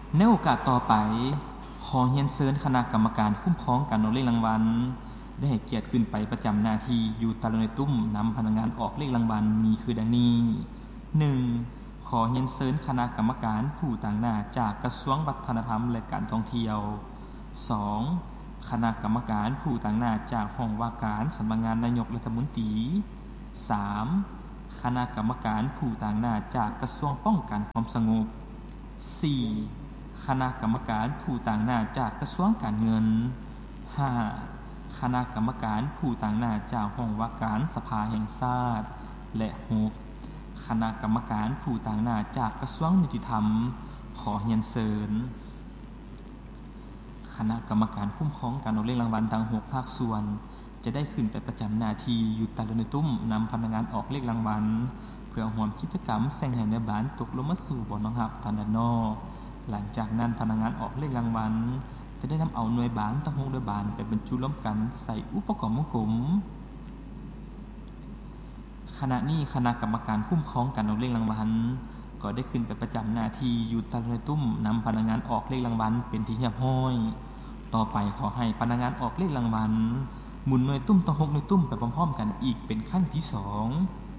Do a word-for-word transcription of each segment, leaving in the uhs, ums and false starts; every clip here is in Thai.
ในโอกาสต่อไปขอเรียนเชิญคณะกรรมการคุ้มครองการออกเลขรางวัลได้ให้เกียรติขึ้นไปประจำหน้าที่อยู่ตะลุในตุ้มนำพนักงานออกเลขรางวัลมีคือดังนี้ หนึ่ง ขอเรียนเชิญคณะกรรมการผู้ต่างหน้าจากกระทรวงวัฒนธรรมและการท่องเที่ยว สอง คณะกรรมการผู้ต่างหน้าจากห้องว่าการสำนักงานนายกรัฐมนตรี สาม คณะกรรมการผู้ต่างหน้าจากกระทรวงป้องกันความสงบ สี่ คณะกรรมการผู้ต่างหน้าจากกระทรวงการเงิน ห้า คณะกรรมการผู้ต่างหน้าจากห้องว่าการสภาแห่งชาติ และ หก คณะกรรมการผู้ต่างหน้าจากกระทรวงยุติธรรมขอเรียนเชิญคณะกรรมการคุ้มครองการออกเลขรางวัลทั้งหกภาคส่วนจะได้ขึ้นไปประจำหน้าที่อยู่ตะลุในตุ้มนำพนักงานออกเลขรางวัลเพื่อร่วมกิจกรรมแสงให้ในบ้านตกลงมาสู่บ่อน้องหับทางด้านนอกหลังจากนั้นพนักงานออกเลขรางวัลจะได้นำเอาหน่วยบานทั้งหกหน่วยบานไปบรรจุร่วมกันใส่อุปกรณ์วงกลมขณะนี้คณะกรรมการคุ้มครองการออกเลขรางวัลก็ได้ขึ้นไปประจำหน้าที่อยู่ตะลุในตุ้มนำพนักงานออกเลขรางวัลเป็นที่เรียบร้อยต่อไปขอให้พนักงานออกเลขรางวัลหมุนหน่วยตุ้มทั้งหกหน่วยตุ้มไปพร้อมๆกันอีกเป็นครั้งที่สอง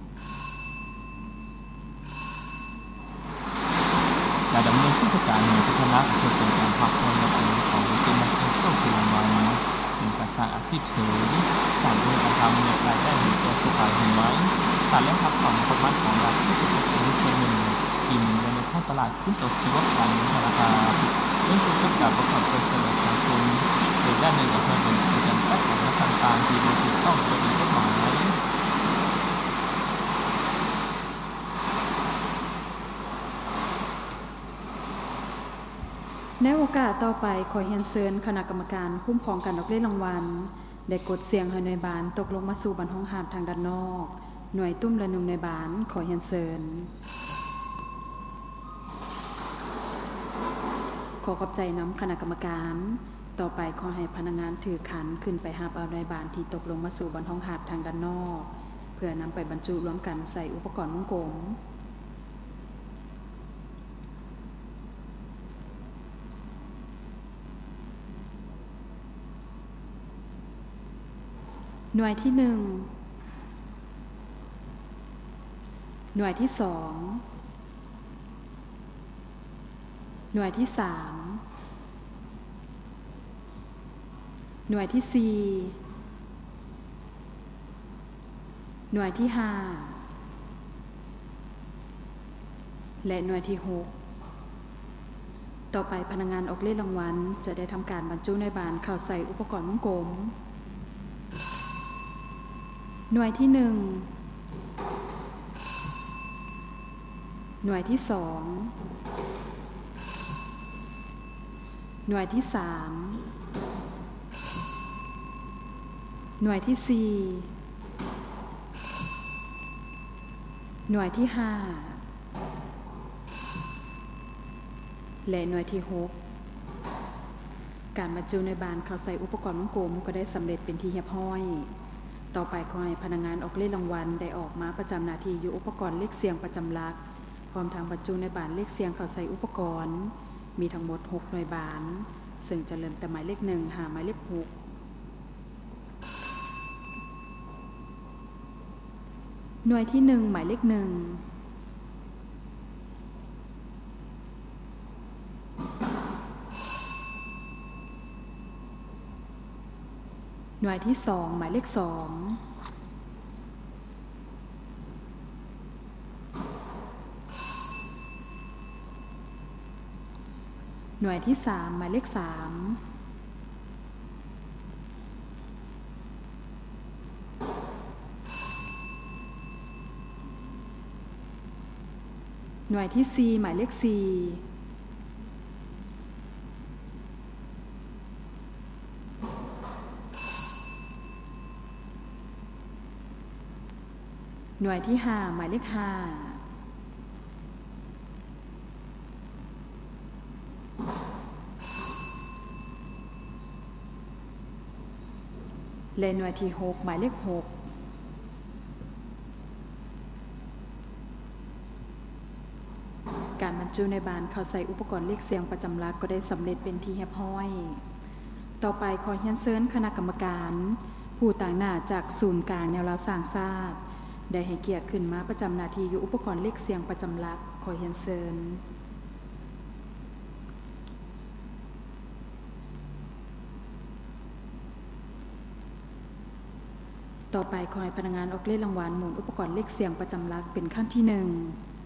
การดำเนินกิจการในทุกคณะเพื่อเป็นการพักผ่อนและการของเป็นนักท่องเที่ยวคือรางวัลเป็นการสร้างอาชีพเสริมสร้างคุณธรรมและรายได้ให้แก่ผู้ขายหุ่นไม้สร้างและพักผ่อนคนบ้านของรัฐที่เป็นคนที่เป็นหนึ่งกินในในท้องตลาดขึ้นต่อชีวิตการเงินราคาเรื่องเกี่ยวกับประกอบเป็นเสนอสังคมโดยด้านหนึ่งก็เพื่อเป็นการแก้ไขและต่างๆที่ถูกต้องโดยกฎหมายในโอกาสต่อไปขอเรียนเชิญคณะกรรมการคุ้มครองการออกเลขรางวัลได้กดเสียงให้หน่วยบานตกลงมาสู่บรรห้องหาบทางด้านนอกหน่วยตุ้มและหนุ่มหน่วยบานขอเรียนเชิญขอขอบใจน้ำคณะกรรมการต่อไปขอให้พนักงานถือขันขึ้นไปหาเอาหน่วยบานที่ตกลงมาสู่บรรห้องหาบทางด้านนอกเพื่อนำไปบรรจุรวมกันใส่อุปกรณ์วงกลมหน่วยที่หนึ่งหน่วยที่สองหน่วยที่สามหน่วยที่สี่หน่วยที่ห้าและหน่วยที่หกต่อไปพนักงานออกเลขรางวัลจะได้ทำการบรรจุในบานเข้าใส่อุปกรณ์วงกลมหน่วยที่หนึ่งหน่วยที่สองหน่วยที่สามหน่วยที่สี่หน่วยที่ห้าและหน่วยที่หกการบรรจุในบานเข้าใส่อุปกรณ์วงกลมก็ได้สำเร็จเป็นที่เรียบร้อยต่อไปขอให้พนักงานออกเลขรางวัลได้ออกมาประจำหน้าที่อยู่อุปกรณ์เลขเสียงประจำหลักพร้อมทางบรรจุในบานเลขเสียงเข้าใส่อุปกรณ์มีทั้งหมดหกหน่วยบานซึ่งจะเริ่มแต่หมายเลขหนึ่งหาหมายเลขหกหน่วยที่หนึ่งหมายเลขหนึ่งหน่วยที่สองหมายเลขสองหน่วยที่สามหมายเลขสามหน่วยที่สี่หมายเลขสี่หน่วยที่ห้าหมายเลขห้าและหน่วยที่หกหมายเลขหกการบรรจูในบานเข้าใส่อุปกรณ์เลขเสียงประจำหลักก็ได้สำเร็จเป็นที่เรียบร้อย ต่อไปขอเรียนเชิญคณะกรรมการผู้ต่างหน้าจากศูนย์กลางแนวราวสร้างชาติได้ให้เกียรติขึ้นมาประจำหน้าที่อยู่อุปกรณ์เลขเสียงประจำหลักขอเรียนเชิญต่อไปขอให้พนักงานออกเลขรางวัลหมุนอุปกรณ์เลขเสียงประจำหลักเป็นขั้นที่หนึ่ง